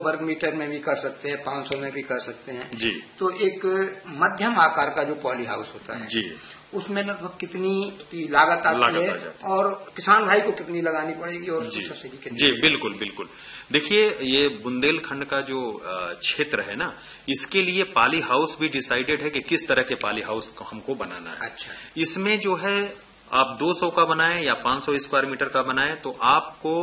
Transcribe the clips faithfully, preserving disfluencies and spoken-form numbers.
वर्ग मीटर में भी कर सकते हैं, पाँच सौ में भी कर सकते हैं जी। तो एक मध्यम आकार का जो पॉली हाउस होता है जी, उसमें लगभग कितनी लागत आती है और किसान भाई को कितनी लगानी पड़ेगी और सब्सिडी कितनी? जी बिल्कुल बिल्कुल। देखिए, ये बुंदेलखंड का जो क्षेत्र है ना, इसके लिए पॉली हाउस भी डिसाइडेड है कि किस तरह के पॉली हाउस हमको बनाना है। अच्छा। इसमें जो है आप दो सौ का बनाएं या पाँच सौ स्क्वायर मीटर का बनाएं तो आपको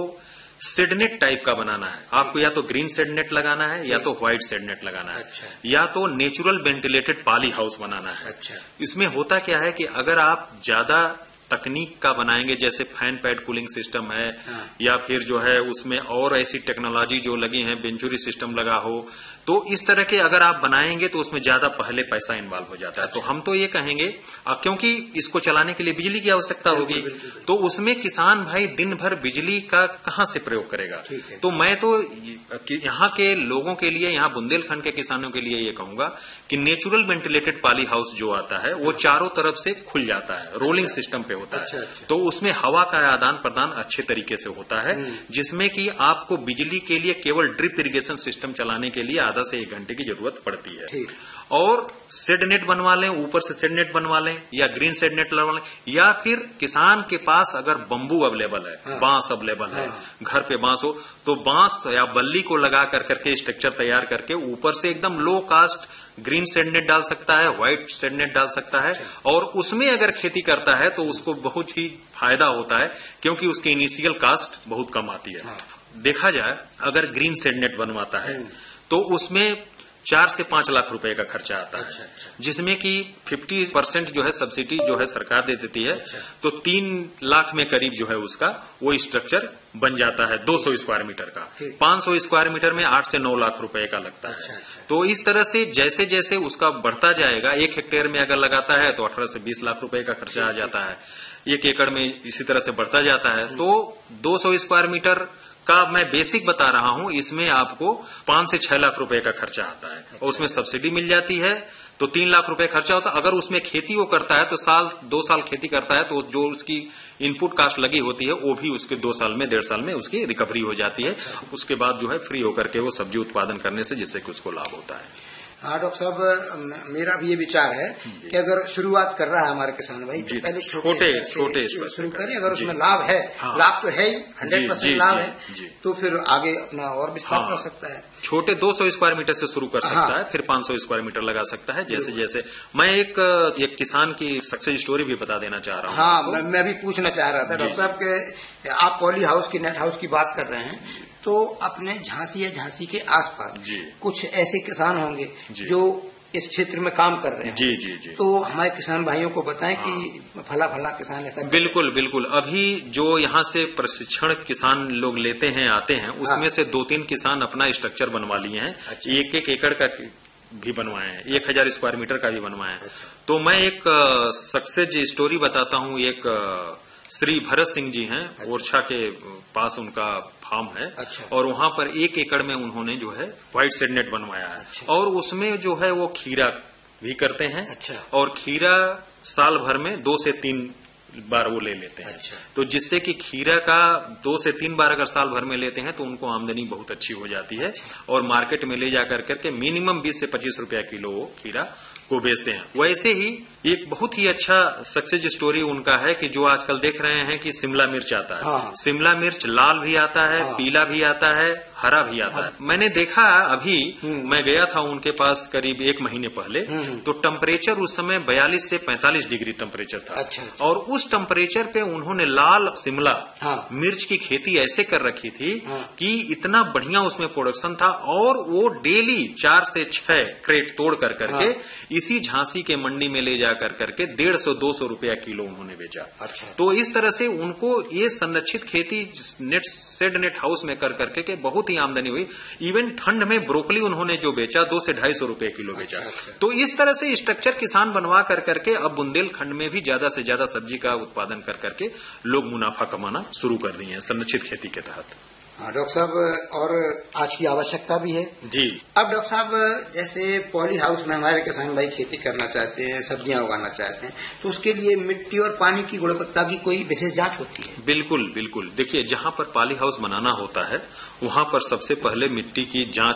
सेडनेट टाइप का बनाना है। आपको या तो ग्रीन सेडनेट लगाना है या तो व्हाइट सेडनेट लगाना है। अच्छा। या तो नेचुरल वेंटिलेटेड पॉली हाउस बनाना है। अच्छा। इसमें होता क्या है कि अगर आप ज्यादा तकनीक का बनाएंगे, जैसे फैन पैड कूलिंग सिस्टम है, हाँ। या फिर जो है उसमें और ऐसी टेक्नोलॉजी जो लगी है, बेंचुरी सिस्टम लगा हो, तो इस तरह के अगर आप बनाएंगे तो उसमें ज्यादा पहले पैसा इन्वॉल्व हो जाता है। अच्छा। तो हम तो ये कहेंगे, क्योंकि इसको चलाने के लिए बिजली की आवश्यकता होगी, तो उसमें किसान भाई दिन भर बिजली का कहां से प्रयोग करेगा। तो मैं तो यहाँ के लोगों के लिए, यहाँ बुंदेलखंड के किसानों के लिए ये कहूंगा कि नेचुरल वेंटिलेटेड पॉली हाउस जो आता है वो चारों तरफ से खुल जाता है, रोलिंग अच्छा। सिस्टम पे होता अच्छा, है। अच्छा। तो उसमें हवा का आदान प्रदान अच्छे तरीके से होता है, जिसमें कि आपको बिजली के लिए केवल ड्रिप इरिगेशन सिस्टम चलाने के लिए आधा से एक घंटे की जरूरत पड़ती है। और सेड नेट बनवा लें, ऊपर से सेड नेट बनवा लें या ग्रीन सेड नेट लगवा लें, या फिर किसान के पास अगर बंबू अवेलेबल है, हाँ। बांस अवेलेबल है, हाँ। घर पे बांस हो तो बांस या बल्ली को लगा कर करके स्ट्रक्चर तैयार करके ऊपर से एकदम लो कास्ट ग्रीन सेड नेट डाल सकता है, व्हाइट सेड नेट डाल सकता है। और उसमें अगर खेती करता है तो उसको बहुत ही फायदा होता है, क्योंकि उसकी इनिशियल कास्ट बहुत कम आती है। हाँ। देखा जाए, अगर ग्रीन सेड नेट बनवाता है तो उसमें चार से पांच लाख रुपए का खर्चा आता है। अच्छा, अच्छा। जिसमें कि पचास परसेंट जो है सब्सिडी जो है सरकार दे देती है। अच्छा। तो तीन लाख में करीब जो है उसका वो स्ट्रक्चर बन जाता है दो सौ स्क्वायर मीटर का। पाँच सौ स्क्वायर मीटर में आठ से नौ लाख रुपए का लगता है। अच्छा, अच्छा। तो इस तरह से जैसे जैसे उसका बढ़ता जाएगा, एक हेक्टेयर में अगर लगाता है तो अठारह से बीस लाख रुपए का खर्चा आ जाता है, एक एकड़ में इसी तरह से बढ़ता जाता है। तो दो सौ स्क्वायर मीटर का मैं बेसिक बता रहा हूं, इसमें आपको पांच से छह लाख रुपए का खर्चा आता है। और उसमें सब्सिडी मिल जाती है तो तीन लाख रुपए खर्चा होता है। अगर उसमें खेती वो करता है तो साल दो साल खेती करता है तो जो उसकी इनपुट कास्ट लगी होती है वो भी उसके दो साल में डेढ़ साल में उसकी रिकवरी हो जाती है। उसके बाद जो है फ्री होकर के वो सब्जी उत्पादन करने से जिससे कि उसको लाभ होता है। हाँ डॉक्टर साहब, मेरा भी ये विचार है कि अगर शुरुआत कर रहा है हमारा किसान भाई तो पहले छोटे छोटे शुरू करें। अगर उसमें लाभ है, हाँ। लाभ तो है ही, हंड्रेड परसेंट लाभ है, तो फिर आगे अपना और विस्तार कर सकता है। छोटे दो सौ स्क्वायर मीटर से शुरू कर सकता हाँ। है, फिर पाँच सौ स्क्वायर मीटर लगा सकता है। जैसे जैसे मैं एक एक किसान की सक्सेस स्टोरी भी बता देना चाह रहा हूँ। हाँ, तो, मैं भी पूछना चाह रहा था डॉक्टर साहब के, आप पॉली हाउस की, नेट हाउस की बात कर रहे हैं, तो अपने झांसी या झांसी के आसपास कुछ ऐसे किसान होंगे जो इस क्षेत्र में काम कर रहे हैं। जी जी जी। तो हमारे किसान भाइयों को बताएं हाँ। कि फला फला किसान ऐसा। बिल्कुल बिल्कुल। अभी जो यहाँ से प्रशिक्षण किसान लोग लेते हैं, आते हैं, उसमें हाँ। से दो तीन किसान अपना स्ट्रक्चर बनवा लिए हैं। अच्छा। एक एक एकड़ का भी बनवाए हैं, एक हजार स्क्वायर मीटर का भी बनवाए हैं। अच्छा। तो मैं एक सक्सेस स्टोरी बताता हूँ। एक श्री भरत सिंह जी हैं। अच्छा। ओरछा के पास उनका फार्म है। अच्छा। और वहां पर एक एकड़ में उन्होंने जो है व्हाइट सेड नेट बनवाया है। अच्छा। और उसमें जो है वो खीरा भी करते हैं। अच्छा। और खीरा साल भर में दो से तीन बार वो ले लेते हैं। अच्छा। तो जिससे कि खीरा का दो से तीन बार अगर साल भर में लेते हैं तो उनको आमदनी बहुत अच्छी हो जाती है। अच्छा। और मार्केट में ले जाकर करके मिनिमम बीस से पच्चीस रुपया किलो वो खीरा को बेचते हैं। वैसे ही एक बहुत ही अच्छा सक्सेस स्टोरी उनका है कि जो आजकल देख रहे हैं कि शिमला मिर्च आता है। हाँ। शिमला मिर्च लाल भी आता है, हाँ। पीला भी आता है, हरा भी आता हाँ। है। मैंने देखा अभी, मैं गया था उनके पास करीब एक महीने पहले, तो टेम्परेचर उस समय बयालीस से पैंतालीस डिग्री टेम्परेचर था। अच्छा। और उस टेम्परेचर पे उन्होंने लाल शिमला हाँ। मिर्च की खेती ऐसे कर रखी थी हाँ। कि इतना बढ़िया उसमें प्रोडक्शन था। और वो डेली चार से छह क्रेट तोड़ कर करके हाँ। इसी झांसी के मंडी में ले जाकर करके डेढ़ सौ दो सौ रुपया किलो उन्होंने बेचा। अच्छा। तो इस तरह से उनको ये संरक्षित खेती नेट सेड नेट हाउस में कर करके के बहुत ही आमदनी हुई। इवन ठंड में ब्रोकली उन्होंने जो बेचा दो से ढाई सौ रुपए किलो बेचा। अच्छा, अच्छा। तो इस तरह से स्ट्रक्चर किसान बनवा कर करके अब बुंदेलखंड में भी ज्यादा से ज्यादा सब्जी का उत्पादन कर करके लोग मुनाफा कमाना शुरू कर दिए हैं संरक्षित खेती के तहत। हाँ डॉक्टर साहब, और आज की आवश्यकता भी है जी। अब डॉक्टर साहब, जैसे पॉली हाउस में हमारे किसान भाई खेती करना चाहते हैं, सब्जियां उगाना चाहते हैं, तो उसके लिए मिट्टी और पानी की गुणवत्ता की कोई विशेष जांच होती है? बिल्कुल बिल्कुल। देखिए, जहाँ पर पॉली हाउस बनाना होता है वहाँ पर सबसे पहले मिट्टी की जांच